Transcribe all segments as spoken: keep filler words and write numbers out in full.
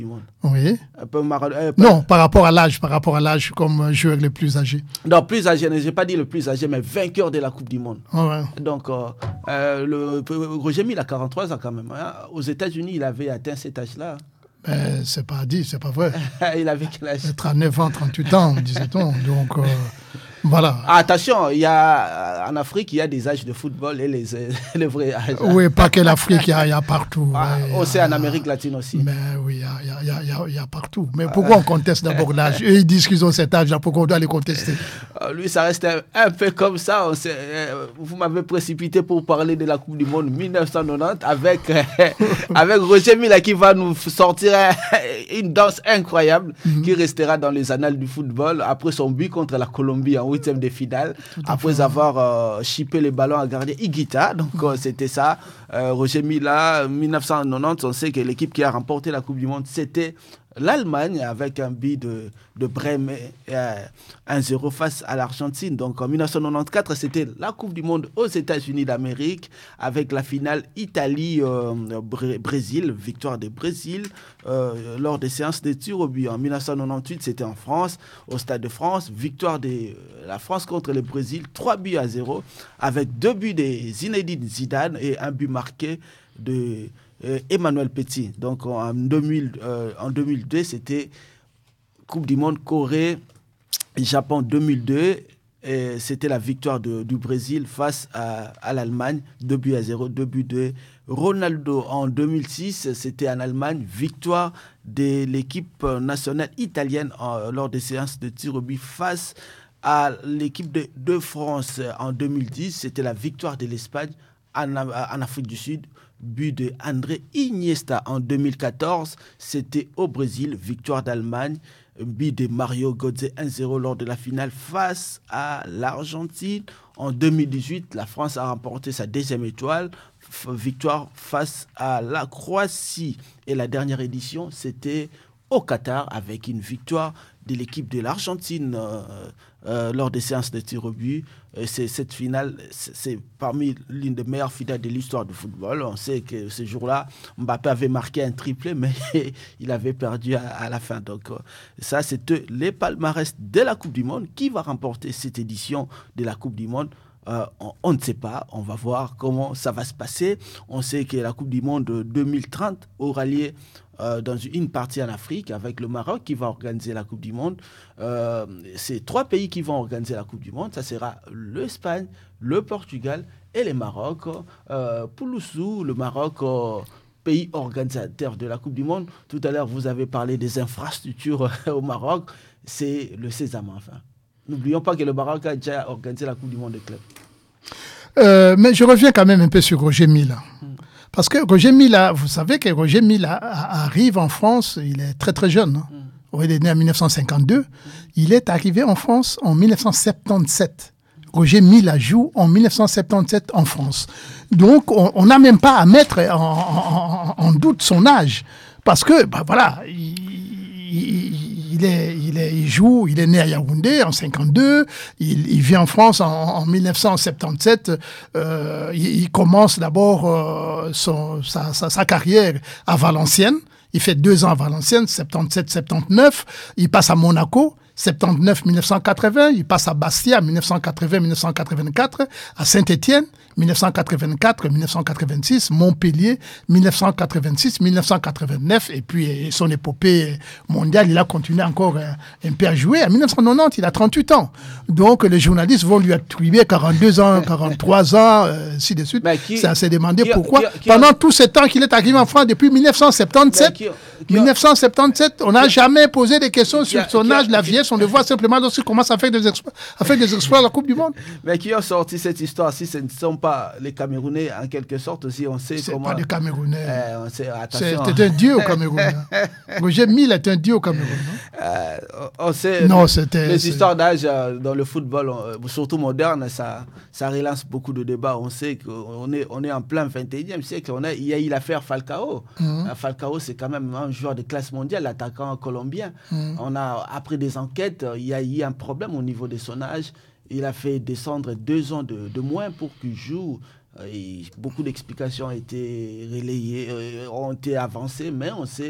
du monde. Oui. Un peu Maradona, euh, Non, par rapport à l'âge, par rapport à l'âge, comme joueur le plus âgé. Non, plus âgé, je n'ai pas dit le plus âgé, mais vainqueur de la Coupe du Monde. Oh, ouais. Donc, euh, euh, le, Roger Mille a quarante-trois ans quand même. Hein. Aux États-Unis, il avait atteint cet âge-là. Ben, c'est pas dit, c'est pas vrai. Il avait quel âge? trente-neuf ans, trente-huit ans, disait-on. Donc, euh, voilà. Ah, attention, il y a, en Afrique, il y a des âges de football et les, les vrais âges. Oui, pas que l'Afrique, il y, y a partout. Ah, ouais, aussi en Amérique latine aussi. Mais oui, il y, y, y, y, y a partout. Mais pourquoi on conteste d'abord l'âge? Eux, ils disent qu'ils ont cet âge-là, pourquoi on doit les contester? Lui, ça reste un, un peu comme ça. On sait, euh, vous m'avez précipité pour parler de la Coupe du Monde mille neuf cent quatre-vingt-dix avec, euh, avec Roger Milla qui va nous sortir un, une danse incroyable mm-hmm. qui restera dans les annales du football après son but contre la Colombie en huitième de finale, après fait. avoir euh, chippé les ballons à gardien Higuita. Donc mm-hmm. euh, c'était ça. Euh, Roger Milla, mille neuf cent quatre-vingt-dix, on sait que l'équipe qui a remporté la Coupe du Monde, c'était l'Allemagne avec un but de, de Brême euh, un zéro face à l'Argentine. Donc en mille neuf cent quatre-vingt-quatorze, c'était la Coupe du Monde aux États-Unis d'Amérique avec la finale Italie-Brésil, euh, victoire du Brésil euh, lors des séances de tir au but. En mille neuf cent quatre-vingt-dix-huit, c'était en France, au Stade de France, victoire de euh, la France contre le Brésil, trois buts à zéro, avec deux buts de Zinedine Zidane et un but marqué de Euh, Emmanuel Petit. Donc en, deux mille, euh, en deux mille deux, c'était Coupe du Monde Corée-Japon deux mille deux. Et c'était la victoire de, du Brésil face à, à l'Allemagne, deux buts à zéro, deux buts de Ronaldo. En deux mille six, c'était en Allemagne, victoire de l'équipe nationale italienne en, lors des séances de tir au but face à l'équipe de, de France. En deux mille dix, c'était la victoire de l'Espagne en, en Afrique du Sud. But de André Iniesta. En deux mille quatorze, c'était au Brésil, victoire d'Allemagne. But de Mario Götze un zéro lors de la finale face à l'Argentine. En deux mille dix-huit, la France a remporté sa deuxième étoile, victoire face à la Croatie. Et la dernière édition, c'était au Qatar avec une victoire de l'équipe de l'Argentine euh, euh, lors des séances de tir au but. Et c'est, cette finale, c'est, c'est parmi l'une des meilleures finales de l'histoire du football. On sait que ce jour-là, Mbappé avait marqué un triplé, mais il avait perdu à, à la fin. Donc euh, ça, c'était les palmarès de la Coupe du Monde. Qui va remporter cette édition de la Coupe du Monde? Euh, on, on ne sait pas, on va voir comment ça va se passer. On sait que la Coupe du Monde deux mille trente aura lieu euh, dans une partie en Afrique avec le Maroc qui va organiser la Coupe du Monde. Euh, c'est trois pays qui vont organiser la Coupe du Monde. Ça sera l'Espagne, le Portugal et le Maroc. Euh, Pouloussou, le Maroc, euh, pays organisateur de la Coupe du Monde. Tout à l'heure, vous avez parlé des infrastructures au Maroc. C'est le sésame, enfin. N'oublions pas que le Maroc a déjà organisé la Coupe du Monde de clubs. Euh, mais je reviens quand même un peu sur Roger Milla. Mm. Parce que Roger Milla, vous savez que Roger Milla arrive en France, il est très très jeune. Hein. Mm. Il est né en dix-neuf cent cinquante-deux. Mm. Il est arrivé en France en dix-neuf cent soixante-dix-sept. Roger Milla joue en dix-neuf cent soixante-dix-sept en France. Donc on n'a même pas à mettre en, en, en doute son âge. Parce que, bah, voilà, il, il, il, est, il, est, il joue, il est né à Yaoundé en cinquante-deux, il, il vient en France en, en dix-neuf cent soixante-dix-sept, euh, il, il commence d'abord euh, son, sa, sa, sa carrière à Valenciennes, il fait deux ans à Valenciennes, soixante-dix-sept soixante-dix-neuf, il passe à Monaco, soixante-dix-neuf mille neuf cent quatre-vingts, il passe à Bastia, dix-neuf cent quatre-vingts mille neuf cent quatre-vingt-quatre, à Saint-Étienne, dix-neuf cent quatre-vingt-quatre mille neuf cent quatre-vingt-six, Montpellier, dix-neuf cent quatre-vingt-six mille neuf cent quatre-vingt-neuf, et puis son épopée mondiale, il a continué encore un peu à jouer. En dix-neuf cent quatre-vingt-dix, il a trente-huit ans. Donc les journalistes vont lui attribuer quarante-deux ans, quarante-trois ans, euh, ainsi de suite. Qui, C'est à se demander qui, pourquoi, qui, qui, pendant qui, tout ce temps qu'il est arrivé en France, depuis dix-neuf cent soixante-dix-sept, qui, qui, dix-neuf cent soixante-dix-sept, on n'a jamais posé des questions sur son âge, la vieillesse. On le voit simplement lorsqu'il commence à faire des exploits, à faire des exploits à la Coupe du Monde. Mais qui a sorti cette histoire si ce ne sont pas les Camerounais, en quelque sorte aussi, on sait c'est comment... C'est pas des Camerounais. Euh, on sait, c'est, c'est un dieu au Cameroun. Roger Milla est un dieu au Cameroun. Euh, on sait non, les, c'était, les c'est... histoires d'âge euh, dans le football, on, surtout moderne, ça, ça relance beaucoup de débats. On sait qu'on est, on est en plein vingt et unième siècle. On a, il y a eu l'affaire Falcao. Mm-hmm. Falcao, c'est quand même un joueur de classe mondiale, l'attaquant colombien. Mm-hmm. On a, après des enquêtes, il y a eu un problème au niveau de son âge. Il a fait descendre deux ans de, de moins pour qu'il joue. Et beaucoup d'explications ont été relayées, euh, ont été avancées, mais on sait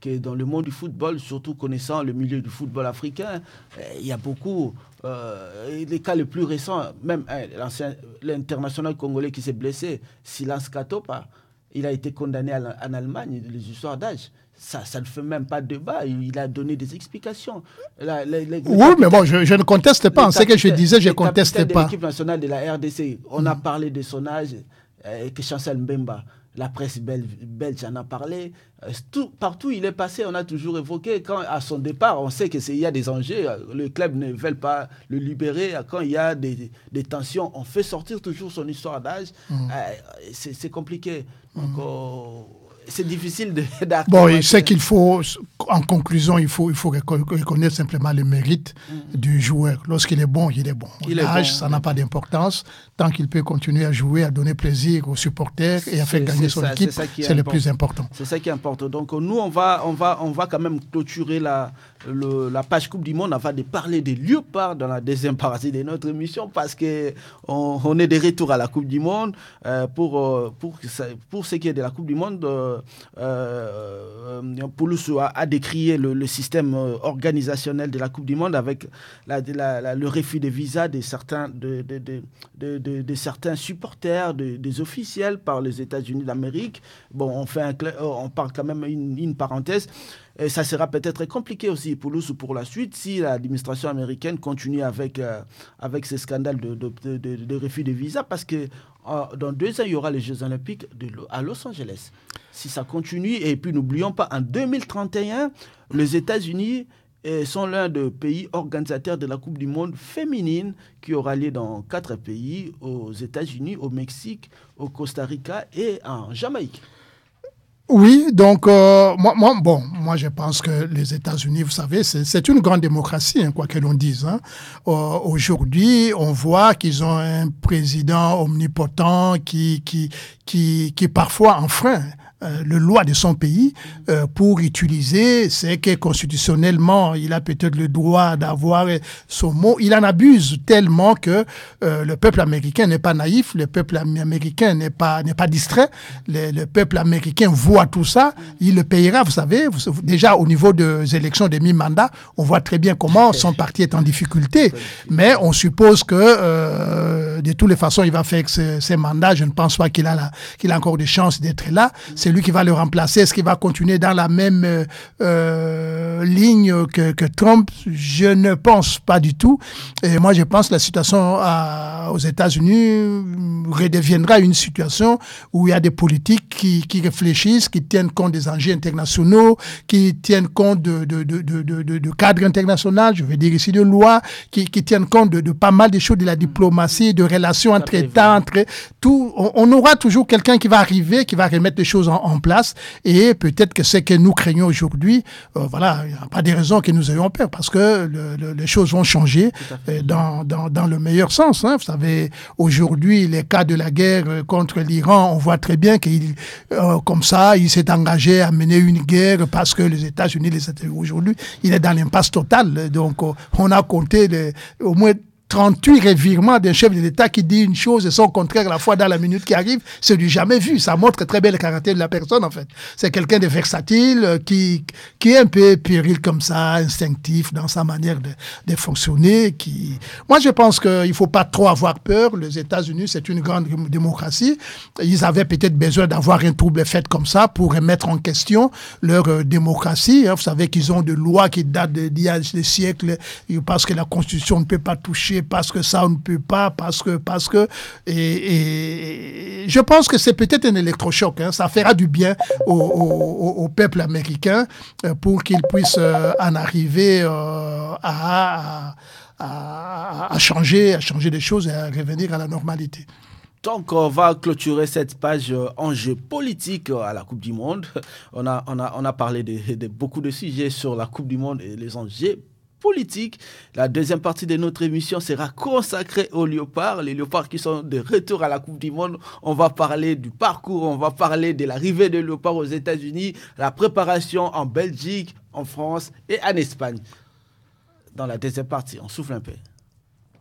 que dans le monde du football, surtout connaissant le milieu du football africain, il y a beaucoup... Euh, les cas les plus récents, même hein, l'ancien, l'international congolais qui s'est blessé, Silas Katopa, il a été condamné à, en Allemagne, les histoires d'âge. Ça, ça ne fait même pas de débat. Il a donné des explications. La, la, la, oui, mais bon, je, je ne conteste pas. Ce que je disais, je ne conteste pas. L'équipe nationale de la R D C, on mmh. a parlé de son âge, euh, que Chancel Mbemba, la presse belge, belge en a parlé. Euh, tout, partout où il est passé, on a toujours évoqué. Quand à son départ, on sait qu'il y a des enjeux. Le club ne veut pas le libérer. Quand il y a des, des tensions, on fait sortir toujours son histoire d'âge. Mmh. Euh, c'est, c'est compliqué. Donc, mmh. euh, c'est difficile de, d'arriver. Bon, il sait qu'il faut, en conclusion, il faut, il faut reconnaître simplement le mérite mmh. du joueur. Lorsqu'il est bon, il est bon. Il L'âge, est bon, ça oui. n'a pas d'importance. Tant qu'il peut continuer à jouer, à donner plaisir aux supporters et à faire c'est, gagner c'est son ça, équipe, c'est, c'est le plus important. C'est ça qui est important. Donc, nous, on va, on va, on va quand même clôturer la, le, la page Coupe du Monde avant de parler des léopards dans la deuxième partie de notre émission parce qu'on on est de retour à la Coupe du Monde. Euh, pour, euh, pour, pour ce qui est de la Coupe du Monde, euh, Euh, Poulousou a, a décrié le, le système organisationnel de la Coupe du Monde avec la, la, la, le refus des visas de certains, de, de, de, de, de, de certains supporters, de, des officiels par les États-Unis d'Amérique. Bon, on, fait un, on parle quand même une, une parenthèse. Et ça sera peut-être compliqué aussi pour Poulousou pour la suite si l'administration américaine continue avec, euh, avec ces scandales de, de, de, de, de refus de visa parce que euh, dans deux ans, il y aura les Jeux Olympiques de, à Los Angeles. Si ça continue, et puis n'oublions pas, en deux mille trente et un, les États-Unis sont l'un des pays organisateurs de la Coupe du Monde féminine qui aura lieu dans quatre pays, aux États-Unis, au Mexique, au Costa Rica et en Jamaïque. Oui, donc euh, moi, moi, bon, moi je pense que les États-Unis, vous savez, c'est, c'est une grande démocratie, hein, quoi que l'on dise. Hein. Euh, aujourd'hui, on voit qu'ils ont un président omnipotent qui, qui, qui, qui parfois enfreint Euh, le loi de son pays euh, pour utiliser, c'est que constitutionnellement, il a peut-être le droit d'avoir son mot. Il en abuse tellement que euh, le peuple américain n'est pas naïf, le peuple américain n'est pas n'est pas distrait. Le, le peuple américain voit tout ça, il le payera, vous savez. Vous, déjà au niveau des élections de mi-mandat, on voit très bien comment son parti est en difficulté. Mais on suppose que euh, de toutes les façons, il va faire ses, ses mandats. Je ne pense pas qu'il a la, qu'il a encore des chances d'être là. C'est lui qui va le remplacer. Est-ce qu'il va continuer dans la même euh, ligne que, que Trump? Je ne pense pas du tout. Et moi, je pense que la situation à, aux États-Unis redeviendra une situation où il y a des politiques qui, qui réfléchissent, qui tiennent compte des enjeux internationaux, qui tiennent compte de, de, de, de, de, de cadres internationaux, je veux dire ici de lois, qui, qui tiennent compte de, de pas mal de choses, de la diplomatie, de relations entre États, entre tout. On, on aura toujours quelqu'un qui va arriver, qui va remettre les choses en, en place, et peut-être que ce que nous craignons aujourd'hui, euh, voilà, il n'y a pas de raison que nous ayons peur, parce que le, le, les choses vont changer euh, dans, dans, dans le meilleur sens. Hein. Vous savez, aujourd'hui, les cas de la guerre contre l'Iran, on voit très bien qu'il, euh, comme ça, il s'est engagé à mener une guerre parce que les États-Unis, les États-Unis aujourd'hui, il est dans l'impasse totale. Donc, euh, on a compté les, au moins trente-huit revirements d'un chef de l'État qui dit une chose et son contraire à la fois dans la minute qui arrive, c'est du jamais vu. Ça montre très bien le caractère de la personne, en fait. C'est quelqu'un de versatile, qui, qui est un peu puéril comme ça, instinctif dans sa manière de, de fonctionner. Qui... Moi, je pense qu'il ne faut pas trop avoir peur. Les États-Unis, c'est une grande démocratie. Ils avaient peut-être besoin d'avoir un trouble fait comme ça pour remettre en question leur euh, démocratie. Hein. Vous savez qu'ils ont des lois qui datent d'il y a des siècles, parce que la Constitution ne peut pas toucher, parce que ça on ne peut pas, parce que, parce que, et, et je pense que c'est peut-être un électrochoc, hein, ça fera du bien au, au, au peuple américain euh, pour qu'il puisse euh, en arriver euh, à, à, à changer, à changer les choses et à revenir à la normalité. Donc, on va clôturer cette page euh, enjeux politiques à la Coupe du Monde. On a, on a, on a parlé de, de beaucoup de sujets sur la Coupe du Monde et les enjeux politique. La deuxième partie de notre émission sera consacrée aux léopards, les léopards qui sont de retour à la Coupe du Monde. On va parler du parcours, on va parler de l'arrivée des léopards aux États-Unis, la préparation en Belgique, en France et en Espagne. Dans la deuxième partie, on souffle un peu.